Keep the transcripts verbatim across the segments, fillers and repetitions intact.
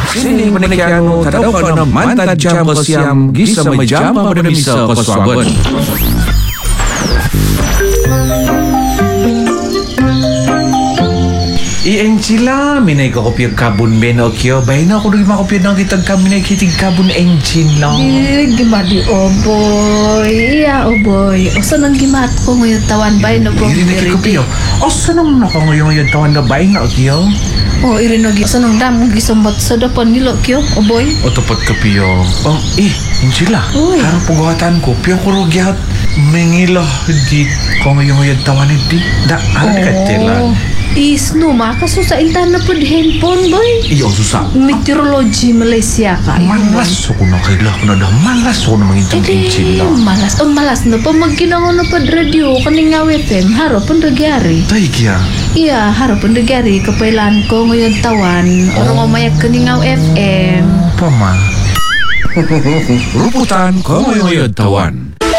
Sining panikiano tadaw ka na mantad jam ko siyam gisa may jam pa mo sa kaswagon. Iyan sila, minay ka kopya kabun benokyo. Bahay na ako nung makopya ng kitag kami na kitig kabun engine lang. Eh, gimadi o boy. Iya o boy. O saan ang gimat ko ngayon tawan bahay na po? Hindi na kikopya. O saan ang nakangayon ngayon tawan na bahay na okyo? O irinog. O saan ang dam gisumbat sa dapan nilo kyo o boy? O tapat kapyo. Oh, eh, yun sila. Uy. Harap pagawatan ko, piyo ko rugyat. Mengilo, di ko ngayon ngayon tawan hindi. Da, harap ka tilan. Is no, makaso sa intan na po di handphone, boy. Iyo, susah. Meteorology Malaysia ka. Malas ako na kaila ko na dah. Malas ako na mangintang engine Eh, lang. malas. O malas na pa magkinangon na pa radio kaning nga F M. Harap ang nagyari. Tay kya. Iya, harap ang nagyari. Kapailan ko ngayon tawan. O oh. Mamayag kaning nga F M. Pama. Ruputan ko ngayon tawan.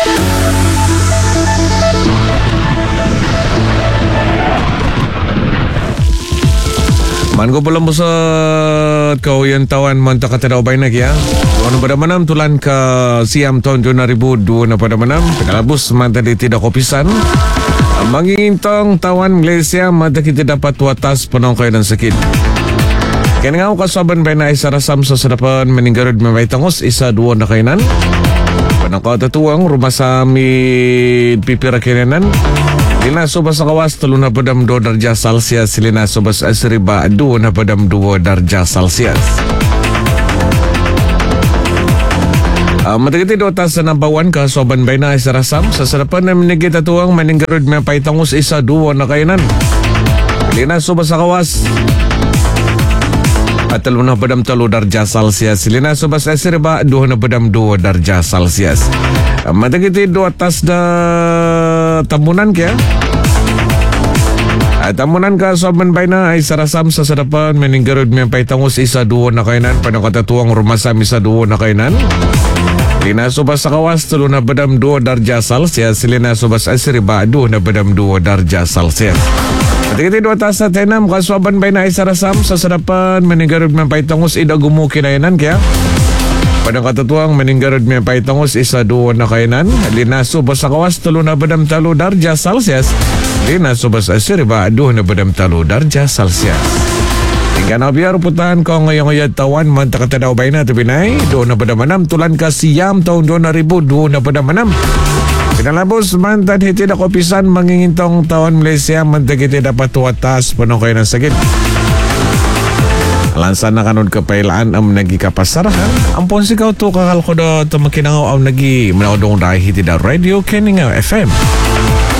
Man ko pala mo sa kauyan tawan man takatadaw bay na kya. Ano ba naman tulan ka siyam taon dyan na ribud doon na pa naman pinalabos man tadi tidak kopisan. Mangingintong tawan Malaysia man tadi tidak dapat watas panong kayo ng sakit. Kaya nga ako kasaban bay na isa rasam sa sadapan meninggarod may tangos isa duwa na kainan. Panang katatuang rumasamid pipira kinanan. Linaso ba sa kawas, talo na padam do darja Celsius. Linaso ba sa asriba, do na padam do darja Celsius. Uh, Matagiti do tas sa nabawan ka, soban bay na isa rasam. Sa sarapan na minigita tuwang maninggarod may paitangos isa duwa na kainan. Linaso ba sa kawas, at talo na padam talo darja Celsius. Linaso ba sa asriba, do na padam do darja Celsius. Uh, Matagiti do tas na tamunan kaya at tamunan ka soban bay na ay sarasam sa sarapan meninggarod may paitangos isa duwo na kainan panakatatuang rumasam isa duwo na kainan linaso ba sa kawas tulo na badam duwo darja Celsius linaso ba sa asriba duwo na badam duwo darja Celsius at iti duwa tas na tenam kasoban bay na ay sarasam sa sarapan meninggarod may paitangos ida gumuki na yanan kaya Padang katatuang meninggarod may paitangos isa duwa na kainan. Linaso ba sa kawas talo na badam talo darja Celsius. Linaso ba sa asiriba duwa na badam talo darja Celsius. Hingga na biyar putahan ko ngayong ngayad tawan man takatadaw bay na tubinay. Duwa na badam manam tulan ka siyam taon duwa na ribu duwa na badam manam. Pinalabos man tan hiti na kopisan mangingintong tawan Malaysia man tagiti dapat tuwatas panong kayo ng sakit. Lansan na kanod kapailaan ang nagikapasarahan. Ang ponsikaw to kakal ko do tumakinangaw ang nagi manaudong dahil hiti da radio keningaw F M.